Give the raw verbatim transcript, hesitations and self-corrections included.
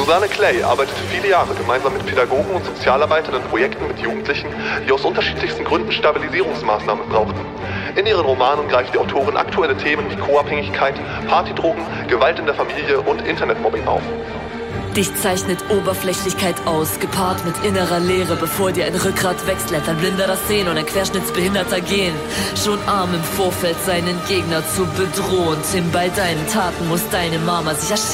Susanne Clay arbeitete viele Jahre gemeinsam mit Pädagogen und Sozialarbeitern in Projekten mit Jugendlichen, die aus unterschiedlichsten Gründen Stabilisierungsmaßnahmen brauchten. In ihren Romanen greift die Autorin aktuelle Themen wie Co-Abhängigkeit, Partydrogen, Gewalt in der Familie und Internetmobbing auf. Dich zeichnet Oberflächlichkeit aus, gepaart mit innerer Leere, bevor dir ein Rückgrat wächst, lernt ein Blinder das Sehen und ein Querschnittsbehinderter gehen. Schon arm im Vorfeld seinen Gegner zu bedrohen, Tim, bei deinen Taten muss deine Mama sich erschämen.